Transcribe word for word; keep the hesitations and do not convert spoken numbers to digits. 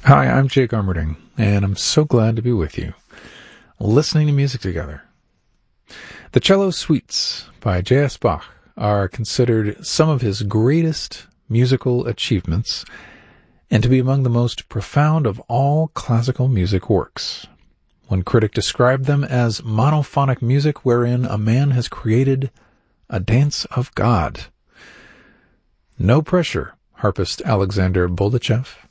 Hi, I'm Jake Armerding, and I'm so glad to be with you, listening to music together. The Cello Suites by J S. Bach are considered some of his greatest musical achievements, and to be among the most profound of all classical music works. One critic described them as monophonic music wherein a man has created a dance of God. No pressure, harpist Alexander Boldachev.